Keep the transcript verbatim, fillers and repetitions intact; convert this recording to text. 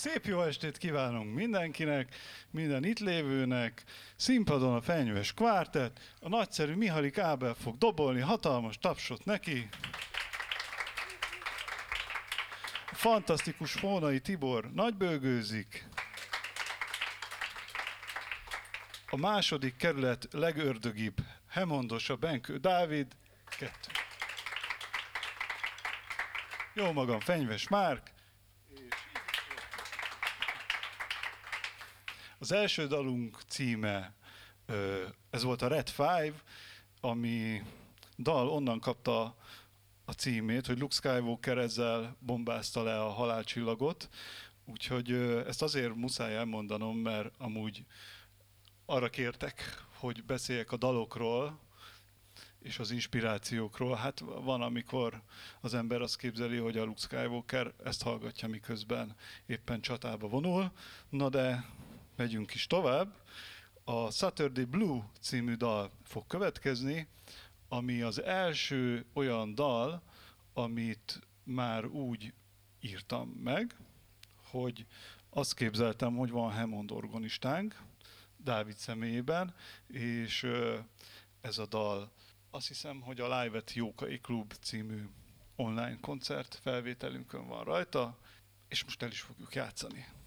Szép jó estét kívánunk mindenkinek, minden itt lévőnek. Színpadon a Fenyves Kvártett, a nagyszerű Mihalik Ábel fog dobolni, hatalmas tapsot neki. A fantasztikus Fónai Tibor nagybőgőzik. A második kerület legördögibb hemondosa Benkő Dávid. Kettő. Jó magam, Fenyves Márk. Az első dalunk címe, ez volt a Red Five, ami dal onnan kapta a címét, hogy Luke Skywalker ezzel bombázta le a halálcsillagot, úgyhogy ezt azért muszáj elmondanom, mert amúgy arra kértek, hogy beszéljek a dalokról és az inspirációkról. Hát van, amikor az ember azt képzeli, hogy a Luke Skywalker ezt hallgatja, miközben éppen csatába vonul. Na de megyünk is tovább. A Saturday Blue című dal fog következni, ami az első olyan dal, amit már úgy írtam meg, hogy azt képzeltem, hogy van Hammond orgonistánk, Dávid személyében, és ez a dal, azt hiszem, hogy a Live at Jókai Klub című online koncert felvételünkön van rajta, és most el is fogjuk játszani.